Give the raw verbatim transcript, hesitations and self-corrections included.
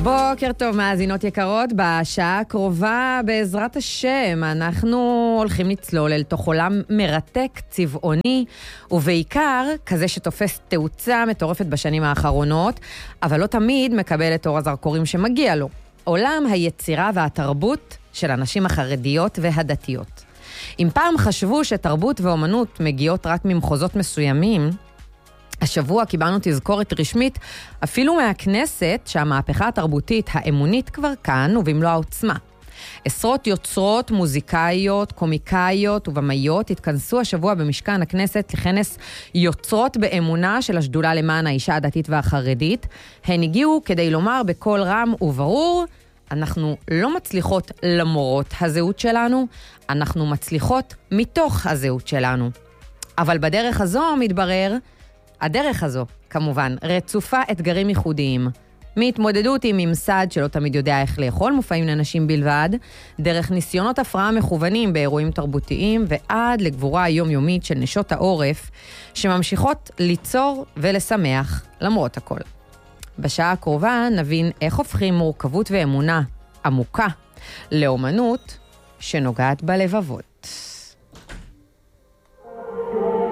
בוקר טוב, מאזינות יקרות. בשעה הקרובה, בעזרת השם, אנחנו הולכים לצלול אל תוך עולם מרתק, צבעוני, ובעיקר כזה שתופס תאוצה מטורפת בשנים האחרונות, אבל לא תמיד מקבל את אור הזרקורים שמגיע לו. עולם היצירה והתרבות של הנשים החרדיות והדתיות. אם פעם חשבו שתרבות ואומנות מגיעות רק ממחוזות מסוימים, השבוע קיבלנו תזכורת רשמית אפילו מהכנסת שהמהפכה התרבותית האמונית כבר כאן ובמלוא העוצמה. עשרות יוצרות, מוזיקאיות, קומיקאיות ובמאיות התכנסו השבוע במשכן הכנסת לכנס יוצרות באמונה של השדולה למען האישה הדתית והחרדית. הן הגיעו כדי לומר בקול רם וברור, אנחנו לא מצליחות למרות הזהות שלנו, אנחנו מצליחות מתוך הזהות שלנו. אבל בדרך הזו מתברר, הדרך הזו, כמובן, רצופה אתגרים ייחודיים. מהתמודדות עם ממסד שלא תמיד יודע איך לאכול מופעים לנשים בלבד, דרך ניסיונות הפרעה מכוונים באירועים תרבותיים, ועד לגבורה היומיומית של נשות העורף, שממשיכות ליצור ולשמח למרות הכל. בשעה הקרובה נבין איך הופכים מורכבות ואמונה עמוקה לאומנות שנוגעת בלבבות.